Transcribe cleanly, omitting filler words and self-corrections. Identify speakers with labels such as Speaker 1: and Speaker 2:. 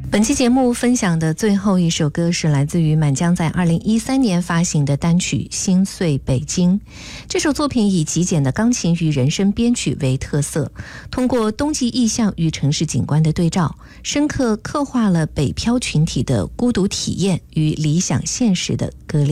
Speaker 1: 本期节目分享的最后一首歌是来自于满江在2013年发行的单曲《心碎北京》。这首作品以极简的钢琴与人声编曲为特色，通过冬季意象与城市景观的对照，深刻刻画了北漂群体的孤独体验与理想现实的割裂。